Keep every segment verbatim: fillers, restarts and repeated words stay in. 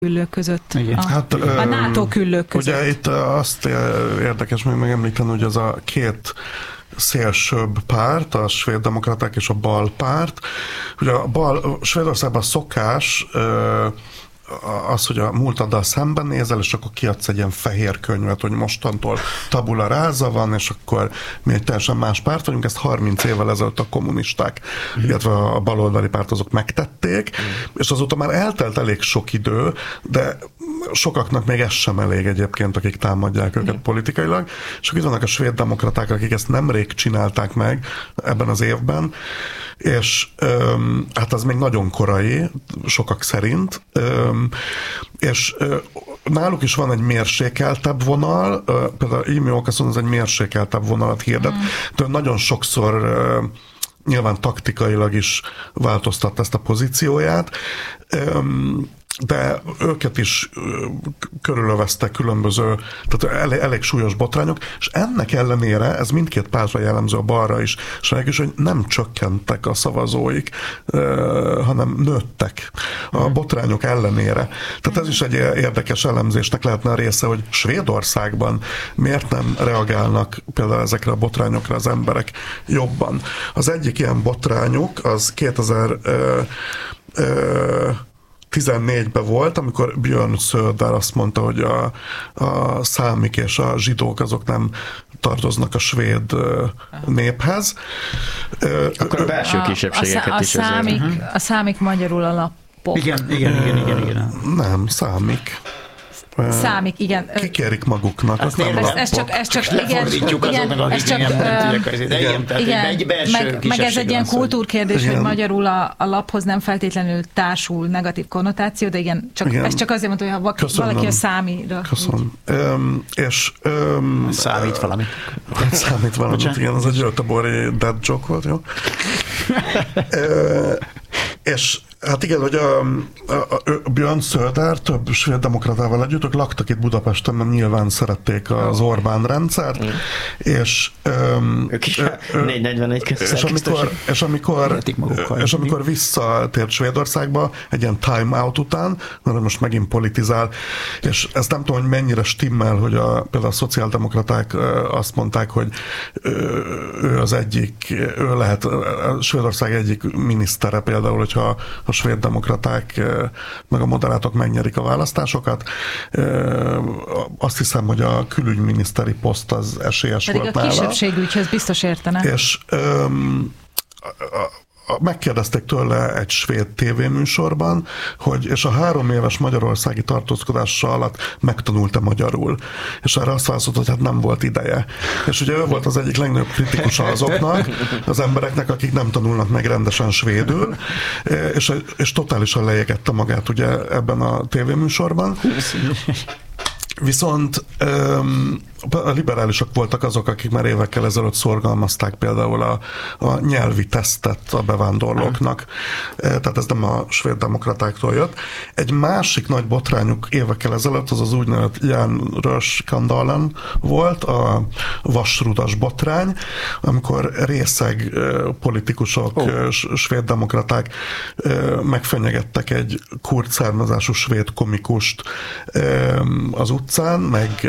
küllők között, a, hát, a NATO küllők között. Ugye itt azt érdekes még megemlíteni, hogy az a két szélsőbb párt, a svéd demokraták és a bal párt. Ugye a bal, Svédországban szokás az, hogy a múltaddal szemben nézel, és akkor kiadsz egy ilyen fehér könyvet, hogy mostantól tabula rasa van, és akkor mi egy teljesen más párt vagyunk, ezt harminc évvel ezelőtt a kommunisták, mm. illetve a baloldali pártozók megtették, mm. és azóta már eltelt elég sok idő, de sokaknak még ez sem elég egyébként, akik támadják őket mm. politikailag, és akkor itt vannak a svéd demokraták, akik ezt nemrég csinálták meg ebben az évben, és öm, hát az még nagyon korai, sokak szerint, öm, és ö, náluk is van egy mérsékeltebb vonal, ö, például Jimmie Åkesson az egy mérsékeltebb vonalat hirdet, mm. de nagyon sokszor ö, nyilván taktikailag is változtatta ezt a pozícióját, öm, de őket is körülöveztek különböző, tehát elég, elég súlyos botrányok, és ennek ellenére, ez mindkét pártra jellemző, a balra is, és is, hogy nem csökkentek a szavazóik, hanem nőttek a botrányok ellenére. Tehát ez is egy érdekes elemzésnek lehetne a része, hogy Svédországban miért nem reagálnak például ezekre a botrányokra az emberek jobban. Az egyik ilyen botrányuk az kétezer-tizennégyben volt, amikor Björn Söder azt mondta, hogy a, a számik és a zsidók azok nem tartoznak a svéd néphez. Akkor a belső kisebbségeket a, a, is a számik, ezért. a számik magyarul alapok. Igen, igen, igen, igen, igen. Nem, számik. Számik, igen. Kikérik maguknak. Ez, ez, ez csak, ez csak, igen, igen, ez csak, igen, meg, meg ez egy ilyen kultúrkérdés, igen. Hogy magyarul a, a laphoz nem feltétlenül társul negatív konnotáció, de igen, csak, igen. Ez csak azért mondta, hogy ha Köszönöm. Valaki a számira. Köszönöm. Um, és um, számít valamit. Számít valamit, Bocsán? Igen, az egy Göteborgi dead joke volt, jó? uh, és hát igen, hogy a, a, a Björn Söder több svéd demokratával együtt, ők laktak itt Budapesten, mert nyilván szerették az Orbán rendszert, mm. és um, ők is négy negyvenegy és amikor, és amikor, és amikor visszatért Svédországba egy ilyen time out után, mert most megint politizál, és ezt nem tudom, hogy mennyire stimmel, hogy a, például a szociáldemokraták azt mondták, hogy ő az egyik, ő lehet a Svédország egyik minisztere például, hogyha a svéd demokraták meg a moderátok megnyerik a választásokat. Azt hiszem, hogy a külügyminiszteri poszt az esélyes Pedig volt nála. Pedig a kisebbségügyhez biztos értene. És um, megkérdezték tőle egy svéd tévéműsorban, hogy és a három éves magyarországi tartózkodása alatt megtanulta magyarul. És erre azt válaszolt, hogy hát nem volt ideje. És ugye ő volt az egyik legnagyobb kritikusa azoknak, az embereknek, akik nem tanulnak meg rendesen svédül, és, és totálisan lejegette magát ugye ebben a tévéműsorban. Viszont um, a liberálisok voltak azok, akik már évekkel ezelőtt szorgalmazták például a, a nyelvi tesztet a bevándorlóknak. Tehát ez nem a svéd demokratáktól jött. Egy másik nagy botrányuk évekkel ezelőtt az az úgynevezett Järnrös-skandalen volt, a vasrudas botrány, amikor részeg politikusok, oh. svéd demokraták megfenyegettek egy kurd származású svéd komikust az utcán, meg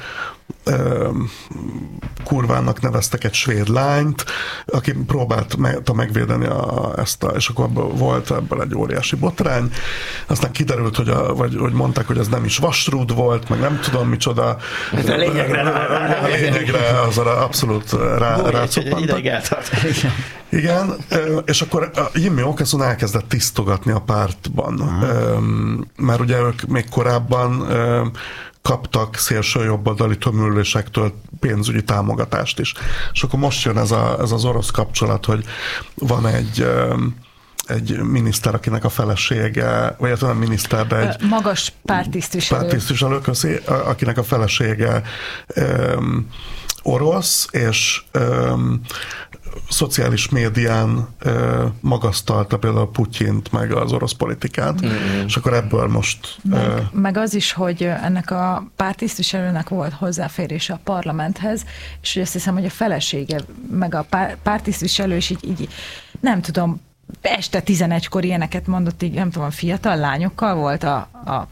kurvának neveztek egy svéd lányt, aki próbálta megvédeni a, ezt a, és akkor volt ebből egy óriási botrány. Aztán kiderült, hogy, a, vagy, hogy mondták, hogy ez nem is vasrúd volt, meg nem tudom micsoda. Ez a lényegre, a lényegre azra abszolút rá, rácuppantak. Igen, és akkor Jimmie Åkesson elkezdett tisztogatni a pártban, uh-huh. mert ugye ők még korábban kaptak szélsőjobboldali tömörülésektől pénzügyi támogatást is. És akkor most jön ez, a, ez az orosz kapcsolat, hogy van egy egy miniszter, akinek a felesége, vagy nem miniszter, de egy magas párttisztviselő, párttisztviselő közi, akinek a felesége um, orosz, és um, szociális médián uh, magasztalta például Putyint, meg az orosz politikát, mm. és akkor ebből most... Meg, uh, meg az is, hogy ennek a párttisztviselőnek volt hozzáférése a parlamenthez, és azt hiszem, hogy a felesége, meg a pár, párttisztviselő is így, így, nem tudom, este tizenegykor ilyeneket mondott, így nem tudom, fiatal lányokkal volt a, a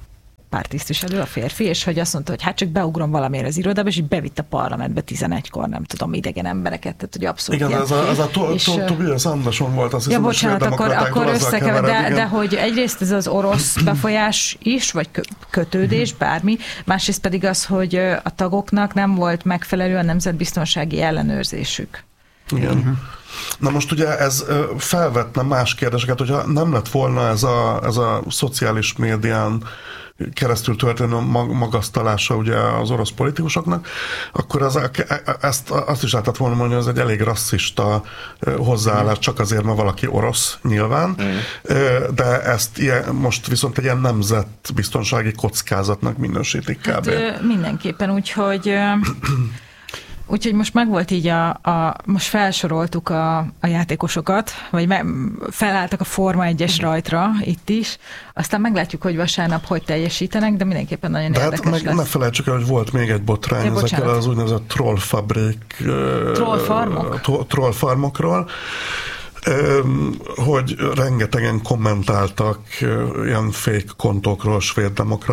pártisztviselő, a férfi, és hogy azt mondta, hogy hát csak beugrom valamiért az irodába, és így bevitt a parlamentbe tizenegykor, nem tudom, idegen embereket, tehát hogy abszolút. Igen, ez a, ez a Tobias Anderson volt, azt hiszem, ja, bocsánat, akkor, akkor összekever, de, de hogy egyrészt ez az orosz befolyás is, vagy kötődés, bármi, másrészt pedig az, hogy a tagoknak nem volt megfelelő a nemzetbiztonsági ellenőrzésük. Igen. Uh-huh. Na most ugye ez felvetne más kérdéseket, hogyha nem lett volna ez a, ez a szociális médián keresztül történő magasztalása ugye az orosz politikusoknak, akkor az, ezt, azt is lehetett volna mondani, hogy ez egy elég rasszista hozzáállás, mm. csak azért, mert valaki orosz nyilván, mm. de ezt ilyen, most viszont egy ilyen nemzetbiztonsági kockázatnak minősítik kb. Hát, mindenképpen, úgyhogy Úgyhogy most megvolt így a, a most felsoroltuk a, a játékosokat, vagy me, felálltak a Forma egyes rajtra itt is, aztán meglátjuk, hogy vasárnap hogy teljesítenek, de mindenképpen nagyon de érdekes hát meg lesz. Ne felejtsük el, hogy volt még egy botrány ja, ezekkel az úgynevezett trollfabrik trollfarmok? trollfarmokról, hogy rengetegen kommentáltak ilyen fake kontókról svéd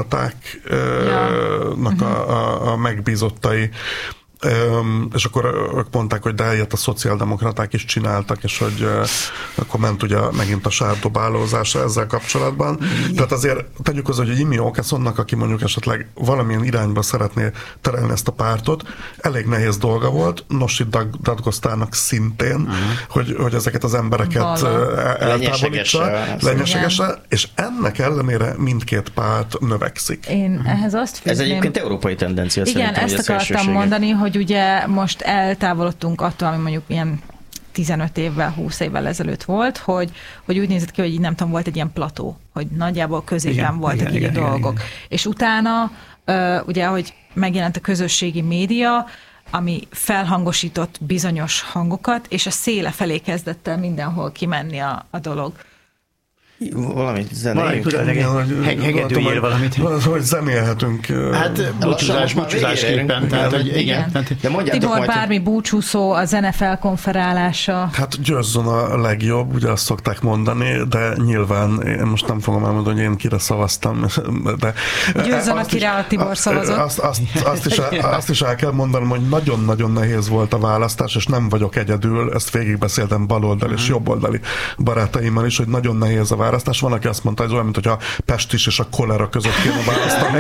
demokratáknak ja. a, a, a megbízottai, Um, és akkor ők mondták, hogy de ilyet a szociáldemokraták is csináltak, és hogy uh, akkor ment ugye megint a sárdobálózása ezzel kapcsolatban. Mm. Tehát azért tegyük hozzá, hogy Jimmy Åkessonnak, aki mondjuk esetleg valamilyen irányba szeretné terelni ezt a pártot, elég nehéz dolga volt, Nooshi Dadgostarnak szintén, mm. hogy, hogy ezeket az embereket eltávolítsa, lényegségesen, és ennek ellenére mindkét párt növekszik. Én mm. ehhez azt fűzném... Ez egyébként európai tendencia igen, szerintem. Igen, ezt akartam mondani, hogy ugye most eltávolodtunk attól, ami mondjuk ilyen tizenöt évvel, húsz évvel ezelőtt volt, hogy, hogy úgy nézett ki, hogy így nem tudom, volt egy ilyen plató, hogy nagyjából középen igen, voltak igen, így igen, a igen, dolgok. Igen. És utána, ugye, hogy megjelent a közösségi média, ami felhangosított bizonyos hangokat, és a széle felé kezdett el mindenhol kimenni a, a dolog. Valamit zenéljünk. Hegedűjél valamit. Hogy zenélhetünk. Hát búcsúzás, búcsúzásképpen. Tehát, hogy igen. Tibor, bármi búcsúszó, a zene felkonferálása. Hát győzzön a legjobb, ugye azt szokták mondani, de nyilván én most nem fogom elmondani, hogy én kire szavaztam. De győzzön, akire a Tibor szavazott. Azt, azt, azt, is el, azt is el kell mondanom, hogy nagyon-nagyon nehéz volt a választás, és nem vagyok egyedül, ezt végigbeszéltem baloldali és jobboldali barátaimmal is, hogy nagyon nehéz a választás. választás. Van, aki azt mondta, hogy olyan, mint hogy a pestis és a kolera között kéne választani.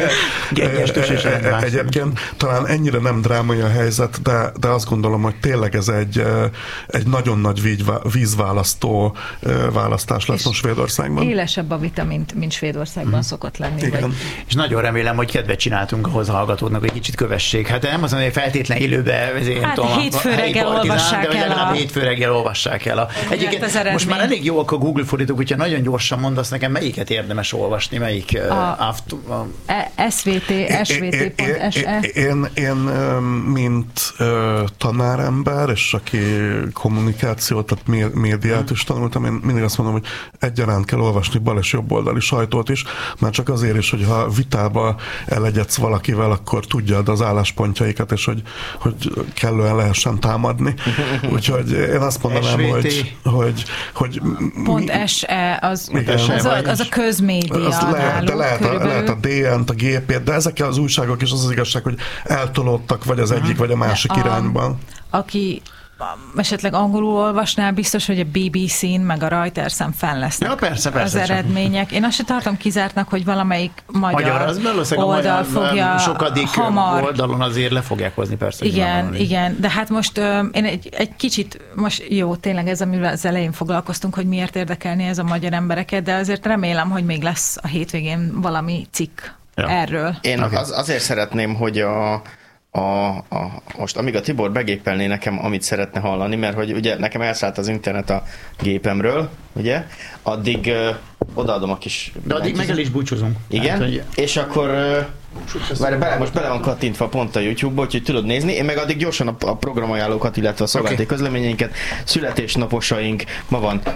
Egyébként talán ennyire nem drámai a helyzet, de, de azt gondolom, hogy tényleg ez egy, egy nagyon nagy vízválasztó választás lesz most Svédországban. Élesebb a vita, mint, mint Svédországban hmm. szokott lenni. Vagy... És nagyon remélem, hogy kedvet csináltunk ahhoz a hallgatóknak, hogy kicsit kövessék. Hát nem azon, hogy feltétlen élőbe, hát hétfő reggel olvassák el a... hétfő reggel olvassák el a... Egyébként most már elég jóak a Google fordítók, hogyha nagyon gyorsan mondasz nekem, melyiket érdemes olvasni, melyik a es vé té, es vé té pont es e. Én, én, mint tanárember, és aki kommunikációt, tehát médiát is tanultam, én mindig azt mondom, hogy egyaránt kell olvasni bal és jobboldali sajtót is, már csak azért is, hogy ha vitába elegyedsz valakivel, akkor tudjad az álláspontjaikat, és hogy, hogy kellően lehessen támadni. Úgyhogy én azt mondanám, hogy, hogy, hogy pont es e az, az, az, a, az a közmédia. Az lehet, de lehet a, lehet a dé en-t, a gé pét, de ezek az újságok is az az igazság, hogy eltolódtak vagy az egyik, vagy a másik a, irányban. Aki esetleg angolul olvasnál, biztos, hogy a bé bé cén meg a Reuters-en fenn lesznek ja, persze, persze, az eredmények. Én azt se tartom kizártnak, hogy valamelyik magyar, magyar oldal fogja sokadik hamar... oldalon azért le fogják hozni, persze. Igen, igen, de hát most uh, én egy, egy kicsit, most jó, tényleg ez, amivel az elején foglalkoztunk, hogy miért érdekelni ez a magyar embereket, de azért remélem, hogy még lesz a hétvégén valami cikk ja. erről. Én okay. az, azért szeretném, hogy a A, a, most amíg a Tibor begépelné nekem, amit szeretne hallani, mert hogy ugye nekem elszállt az internet a gépemről, ugye, addig uh, odaadom a kis... De addig meg el is búcsúzunk. Igen, hát, hogy... és akkor uh, már bele, most bele van kattintva pont a YouTube-ba, úgyhogy tudod nézni, én meg addig gyorsan a, a programajánlókat, illetve a szolgálati okay. közleményeinket, születésnaposaink, ma van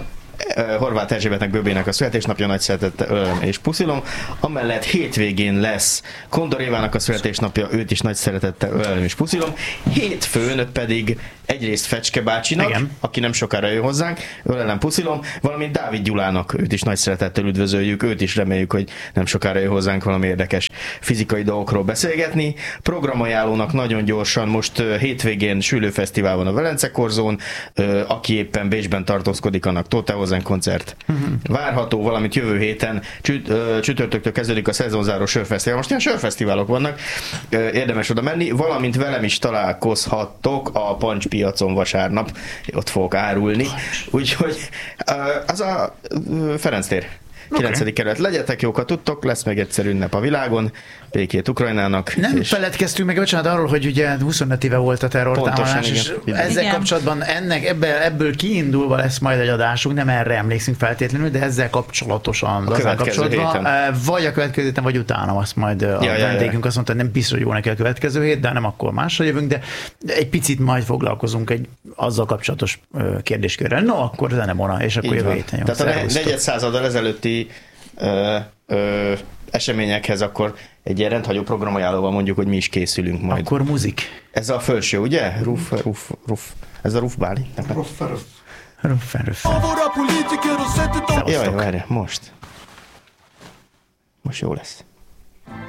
Horváth Erzsébetnek, Böbének a születésnapja, nagy szeretettel ölelem és puszilom. Amellett hétvégén lesz Kondor Évának a születésnapja, őt is nagy szeretettel ölelem és puszilom. Hétfőn pedig egyrészt Fecske bácsinak, igen, aki nem sokára jön hozzánk, ölelem puszilom, valamint Dávid Gyulának, őt is nagy szeretettel üdvözöljük, őt is reméljük, hogy nem sokára jön hozzánk valami érdekes fizikai dolgokról beszélgetni. Programajánlónak nagyon gyorsan, most hétvégén Sülő Fesztivál van a Velence Korzón, aki éppen Bécsben tartózkodik, annak Tóth Hozen koncert uh-huh. várható, valamint jövő héten csüt, csütörtöktől kezdődik a szezonzáró sörfesztivál. Most ilyen sörfesztiválok vannak, érdemes oda menni, valamint velem is találkozhattok a Pancs piacon vasárnap, ott fogok árulni, úgyhogy az a Ferenc tér. kilencedik kerület. Legyetek jók, ha tudtok, lesz meg egyszer ünnep a világon, békét Ukrajnának. Nem és... feledkeztünk meg, bocsánat, arról, hogy ugye huszonöt éve volt a terrortámadás, és igen, ezzel igen. kapcsolatban ennek, ebből, ebből kiindulva lesz majd egy adásunk, nem erre emlékszünk feltétlenül, de ezzel kapcsolatosan, a ezzel kapcsolatban, héten. vagy a következő héten, vagy utána, azt majd ja, a ja, vendégünk ja. azt mondta, hogy nem biztos, hogy jó neki a következő hét, de nem akkor másra jövünk, de egy picit majd foglalkozunk egy azzal kapcsolatos kérdéskörrel. No, akkor zenemona, és akkor jövő héten. Tehát a negyed századdal ezelőtti Ö, ö, eseményekhez akkor egy ilyen rendhagyó programajánlóval mondjuk, hogy mi is készülünk majd. Akkor muzik. Ez a felső, ugye? Ruf, ruf, ruf. Ez a Ruf Báli? Ruf, ruf. Ruf, ruf. Jaj, várj, most. Most jó lesz.